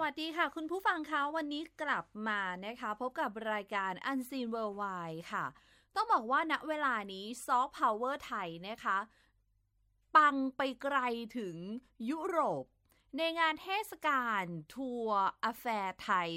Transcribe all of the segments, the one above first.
วัสดีค่ะคุณผู้ฟังคะวันนี้กลับมานะคะพบกับรายการ Unseen Worldwide ค่ะต้องบอกว่าณเวลานี้ซอฟต์พาวเวอร์ไทยนะคะปังไปไกลถึงยุโรปในงานเทศกาลทัวร์อาแฟร์ไทย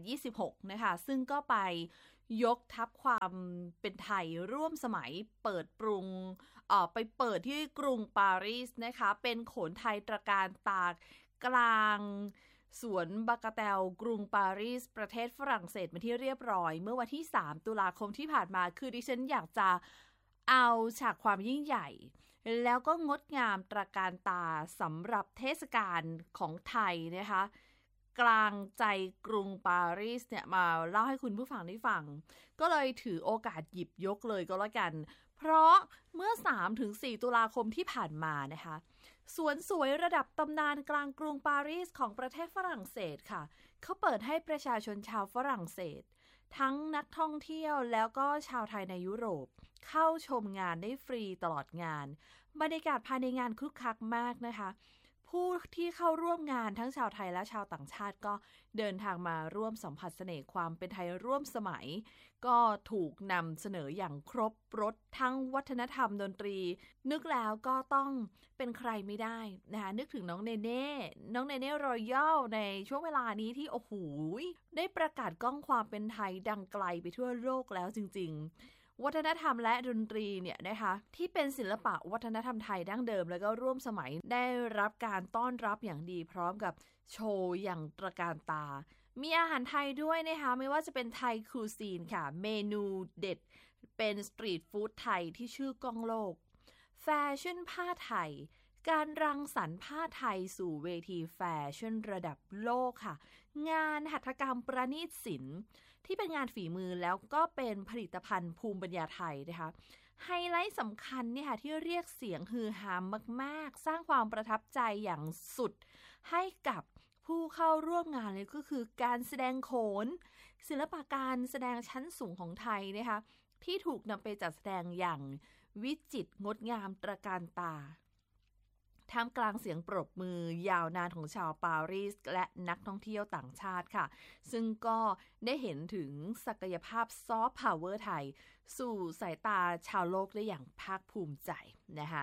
2026 นะคะซึ่งก็ไปยกทัพความเป็นไทยร่วมสมัยเปิดปรุงไปเปิดที่กรุงปารีสนะคะเป็นโขนไทยตระการตากลางสวนบากาเตลกรุงปารีสประเทศฝรั่งเศสมาที่เรียบร้อยเมื่อวันที่3ตุลาคมที่ผ่านมาคือดิฉันอยากจะเอาฉากความยิ่งใหญ่แล้วก็งดงามตระการตาสำหรับเทศกาลของไทยนะคะกลางใจกรุงปารีสเนี่ยมาเล่าให้คุณผู้ฟังได้ฟังก็เลยถือโอกาสหยิบยกเลยก็แล้วกันเพราะเมื่อ 3-4 ตุลาคมที่ผ่านมานะคะสวนสวยระดับตำนานกลางกรุงปารีสของประเทศฝรั่งเศสค่ะเขาเปิดให้ประชาชนชาวฝรั่งเศสทั้งนักท่องเที่ยวแล้วก็ชาวไทยในยุโรปเข้าชมงานได้ฟรีตลอดงานบรรยากาศภายในงานคึกคักมากนะคะผู้ที่เข้าร่วมงานทั้งชาวไทยและชาวต่างชาติก็เดินทางมาร่วมสัมผัสเสน่ห์ความเป็นไทยร่วมสมัยก็ถูกนำเสนออย่างครบรสทั้งวัฒนธรรมดนตรีนึกแล้วก็ต้องเป็นใครไม่ได้นะคะนึกถึงน้องเนเน่รอยัลในช่วงเวลานี้ที่โอ้โหได้ประกาศก้องความเป็นไทยดังไกลไปทั่วโลกแล้วจริงๆวัฒนธรรมและดนตรีเนี่ยนะคะที่เป็นศิลปะวัฒนธรรมไทยดั้งเดิมแล้วก็ร่วมสมัยได้รับการต้อนรับอย่างดีพร้อมกับโชว์อย่างตระการตามีอาหารไทยด้วยนะคะไม่ว่าจะเป็นไทยคูซีนค่ะเมนูเด็ดเป็นสตรีทฟู้ดไทยที่ชื่อก้องโลกแฟชั่นผ้าไทยการรังสรรค์ผ้าไทยสู่เวทีแฟชั่นระดับโลกค่ะงานหัตถกรรมประณีตศิลป์ที่เป็นงานฝีมือแล้วก็เป็นผลิตภัณฑ์ภูมิปัญญาไทยนะคะไฮไลท์สำคัญเนี่ยค่ะที่เรียกเสียงฮือฮามากๆสร้างความประทับใจอย่างสุดให้กับผู้เข้าร่วมงานเลยก็คือการแสดงโขนศิลปะการแสดงชั้นสูงของไทยนะคะที่ถูกนำไปจัดแสดงอย่างวิจิตรงดงามตระการตาท่ามกลางเสียงปรบมือยาวนานของชาวปารีสและนักท่องเที่ยวต่างชาติค่ะซึ่งก็ได้เห็นถึงศักยภาพซอฟต์พาวเวอร์ไทยสู่สายตาชาวโลกได้อย่างภาคภูมิใจนะคะ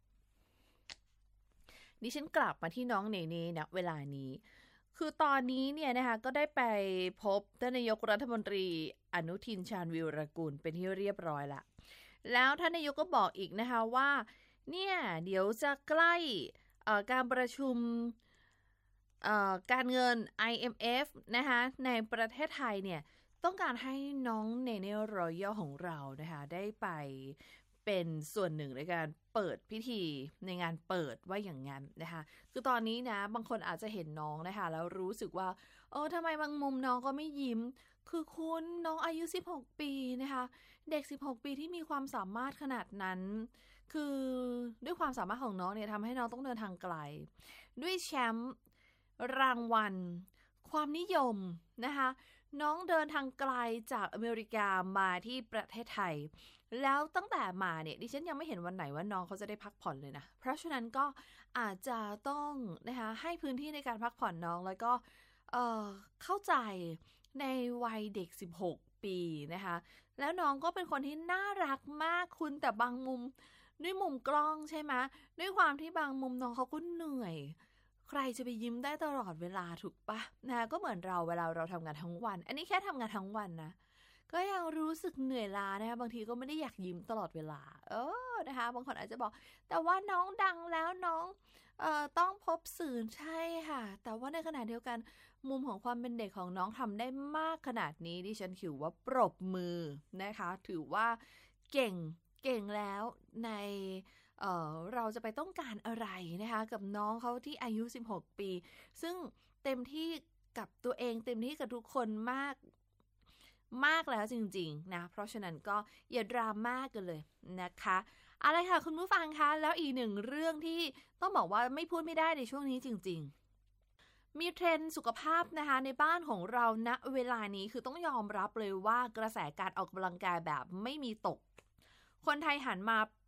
ดิฉันกลับมาที่น้องเนเน่นะเวลานี้คือตอนนี้เนี่ยนะคะก็ได้ไปพบท่านนายกรัฐมนตรีอนุทินชาญวีรกูลเป็นที่เรียบร้อยละแล้วท่านนายกก็บอกอีกนะคะว่าเนี่ยเดี๋ยวจะใกล้การประชุมการเงิน IMF นะคะในประเทศไทยเนี่ยต้องการให้น้องเนเน่รอยัลของเรานะคะได้ไปเป็นส่วนหนึ่งในการเปิดพิธีในงานเปิดว่าอย่างนั้นนะคะคือตอนนี้นะบางคนอาจจะเห็นน้องนะคะแล้วรู้สึกว่าทำไมบางมุมน้องก็ไม่ยิ้มคือคุณน้องอายุ16ปีนะคะเด็ก16ปีที่มีความสามารถขนาดนั้นคือด้วยความสามารถของน้องเนี่ยทำให้น้องต้องเดินทางไกลด้วยแชมป์รางวัลความนิยมนะคะน้องเดินทางไกลจากอเมริกามาที่ประเทศไทยแล้วตั้งแต่มาเนี่ยดิฉันยังไม่เห็นวันไหนว่าน้องเขาจะได้พักผ่อนเลยนะเพราะฉะนั้นก็อาจจะต้องนะคะให้พื้นที่ในการพักผ่อนน้องแล้วก็เข้าใจในวัยเด็ก16ปีนะคะแล้วน้องก็เป็นคนที่น่ารักมากคุณแต่บางมุมด้วยมุมกล้องใช่ไหมด้วยความที่บางมุมน้องเขาก็เหนื่อยใครจะไปยิ้มได้ตลอดเวลาถูกปะนะก็เหมือนเราเวลาเราทำงานทั้งวันอันนี้แค่ทำงานทั้งวันนะก็ยังรู้สึกเหนื่อยล้านะคะบางทีก็ไม่ได้อยากยิ้มตลอดเวลานะคะบางคนอาจจะบอกแต่ว่าน้องดังแล้วน้องต้องพบสื่อใช่ค่ะแต่ว่าในขณะเดียวกันมุมของความเป็นเด็กของน้องทำได้มากขนาดนี้ดิฉันถือว่าปรบมือนะคะถือว่าเก่งแล้วในเราจะไปต้องการอะไรนะคะกับน้องเขาที่อายุ16ปีซึ่งเต็มที่กับตัวเองเต็มที่กับทุกคนมากแล้วจริงๆนะเพราะฉะนั้นก็อย่าดราม่ากันเลยนะคะอะไรค่ะคุณผู้ฟังคะแล้วอีกหนึ่งเรื่องที่ต้องบอกว่าไม่พูดไม่ได้ในช่วงนี้จริงๆมีเทรนด์สุขภาพนะคะในบ้านของเราณเวลานี้คือต้องยอมรับเลยว่ากระแสการออกกำลังกายแบบไม่มีตกคนไทยหันมา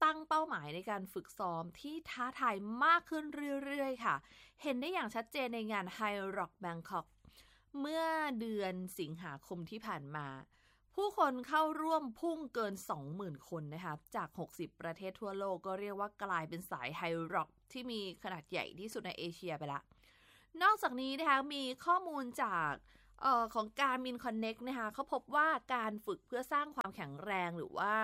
ตั้งเป้าหมายในการฝึกซ้อมที่ท้าทายมากขึ้นเรื่อยๆค่ะเห็นได้อย่างชัดเจนในงาน High Rock Bangkok เมื่อเดือนสิงหาคมที่ผ่านมาผู้คนเข้าร่วมพุ่งเกิน 20,000 คนนะคะจาก60ประเทศทั่วโลกก็เรียกว่ากลายเป็นสาย High Rock ที่มีขนาดใหญ่ที่สุดในเอเชียไปละนอกจากนี้นะคะมีข้อมูลจากของ Garmin Connect นะคะเขาพบว่าการฝึกเพื่อสร้างความแข็งแรงหรือว่า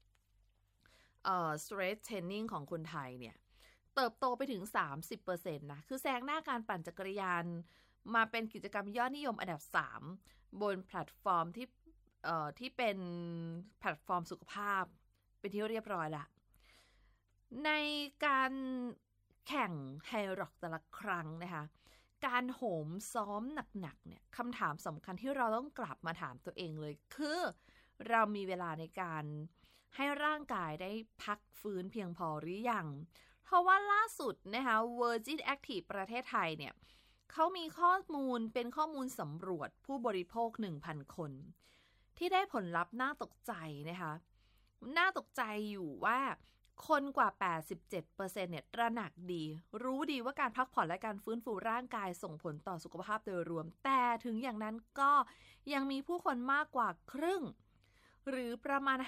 strength training ของคนไทยเนี่ยเติบโตไปถึง 30% นะคือแซงหน้าการปั่นจักรยานมาเป็นกิจกรรมยอดนิยมอันดับ3บนแพลตฟอร์มที่เป็นแพลตฟอร์มสุขภาพเป็นที่เรียบร้อยละในการแข่งไฮร็อกแต่ละครั้งนะคะการโหมซ้อมหนักๆเนี่ยคำถามสำคัญที่เราต้องกลับมาถามตัวเองเลยคือเรามีเวลาในการให้ร่างกายได้พักฟื้นเพียงพอหรือยังเพราะว่าล่าสุดนะคะ Virgin Active ประเทศไทยเนี่ยเขามีข้อมูลเป็นข้อมูลสำรวจผู้บริโภค 1,000 คนที่ได้ผลลัพธ์น่าตกใจนะคะน่าตกใจอยู่ว่าคนกว่า 87% เนี่ยตระหนักดีรู้ดีว่าการพักผ่อนและการฟื้นฟูร่างกายส่งผลต่อสุขภาพโดยรวมแต่ถึงอย่างนั้นก็ยังมีผู้คนมากกว่าครึ่งหรือประมาณ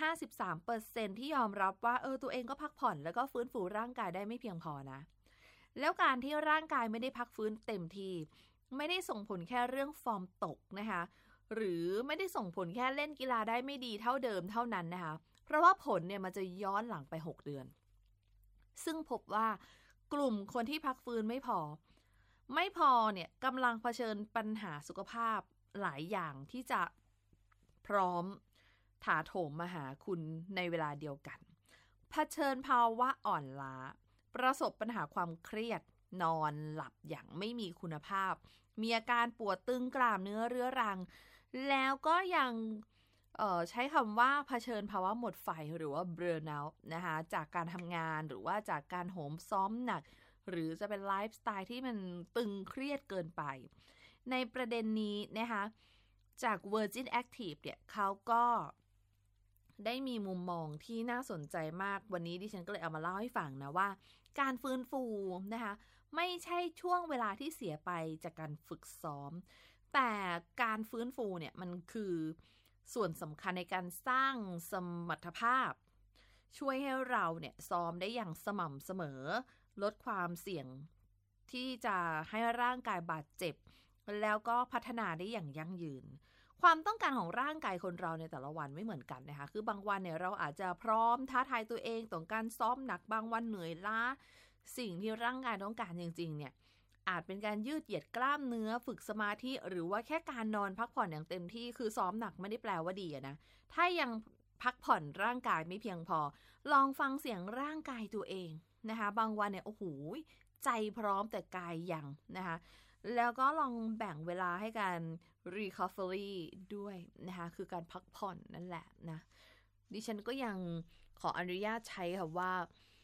53% ที่ยอมรับว่าตัวเองก็พักผ่อนแล้วก็ฟื้นฟูร่างกายได้ไม่เพียงพอนะแล้วการที่ร่างกายไม่ได้พักฟื้นเต็มที่ไม่ได้ส่งผลแค่เรื่องฟอร์มตกนะคะหรือไม่ได้ส่งผลแค่เล่นกีฬาได้ไม่ดีเท่าเดิมเท่านั้นนะคะเพราะว่าผลเนี่ยมันจะย้อนหลังไป6เดือนซึ่งพบว่ากลุ่มคนที่พักฟื้นไม่พอเนี่ยกำลังเผชิญปัญหาสุขภาพหลายอย่างที่จะพร้อมถาโถมมาหาคุณในเวลาเดียวกันเผชิญภาวะอ่อนล้าประสบปัญหาความเครียดนอนหลับอย่างไม่มีคุณภาพมีอาการปวดตึงกล้ามเนื้อเรื้อรังแล้วก็ยังใช้คำว่าเผชิญภาวะหมดไฟหรือว่า burnout นะคะจากการทำงานหรือว่าจากการโหมซ้อมหนักหรือจะเป็นไลฟ์สไตล์ที่มันตึงเครียดเกินไปในประเด็นนี้นะคะจาก Virgin Active เนี่ยเขาก็ได้มีมุมมองที่น่าสนใจมากวันนี้ดิฉันก็เลยเอามาเล่าให้ฟังนะว่าการฟื้นฟูนะคะไม่ใช่ช่วงเวลาที่เสียไปจากการฝึกซ้อมแต่การฟื้นฟูเนี่ยมันคือส่วนสำคัญในการสร้างสมรรถภาพช่วยให้เราเนี่ยซ้อมได้อย่างสม่ำเสมอลดความเสี่ยงที่จะให้ร่างกายบาดเจ็บแล้วก็พัฒนาได้อย่างยั่งยืนความต้องการของร่างกายคนเราในแต่ละวันไม่เหมือนกันนะคะคือบางวันเนี่ยเราอาจจะพร้อมท้าทายตัวเองต้องการซ้อมหนักบางวันเหนื่อยล้าสิ่งที่ร่างกายต้องการจริงๆเนี่ยอาจเป็นการยืดเหยียดกล้ามเนื้อฝึกสมาธิหรือว่าแค่การนอนพักผ่อนอย่างเต็มที่คือซ้อมหนักไม่ได้แปลว่าดีนะถ้ายังพักผ่อนร่างกายไม่เพียงพอลองฟังเสียงร่างกายตัวเองนะคะบางวันเนี่ยโอ้โหใจพร้อมแต่กายยังนะคะแล้วก็ลองแบ่งเวลาให้การ recovery ด้วยนะคะคือการพักผ่อนนั่นแหละนะดิฉันก็ยังขออนุญาตใช้คำว่า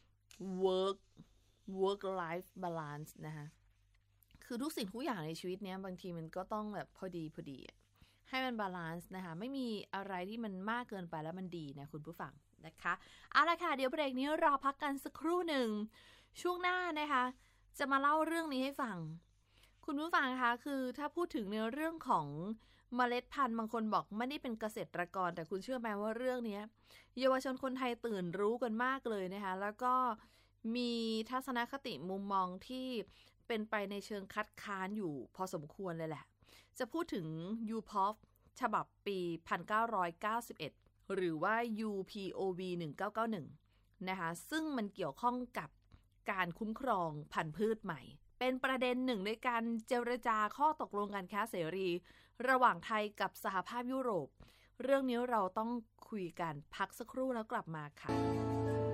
work life balance นะคะคือทุกสิ่งทุกอย่างในชีวิตเนี้ยบางทีมันก็ต้องแบบพอดีให้มันบาลานซ์นะคะไม่มีอะไรที่มันมากเกินไปแล้วมันดีนะคุณผู้ฟังนะคะเอาล่ะค่ะเดี๋ยวเบรกนี้รอพักกันสักครู่หนึ่งช่วงหน้านะคะจะมาเล่าเรื่องนี้ให้ฟังคุณผู้ฟังคะคือถ้าพูดถึงในเรื่องของเมล็ดพันธุ์บางคนบอกไม่ได้เป็นเกษตรกรแต่คุณเชื่อไหมว่าเรื่องนี้เยาวชนคนไทยตื่นรู้กันมากเลยนะคะแล้วก็มีทัศนคติมุมมองที่เป็นไปในเชิงคัดค้านอยู่พอสมควรเลยแหละจะพูดถึง UPOV ฉบับปี 1991 หรือว่า UPOV 1991 นะคะซึ่งมันเกี่ยวข้องกับการคุ้มครองพันธุ์พืชใหม่เป็นประเด็นหนึ่งในการเจรจาข้อตกลงการค้าเสรีระหว่างไทยกับสหภาพยุโรปเรื่องนี้เราต้องคุยกันพักสักครู่แล้วกลับมาค่ะ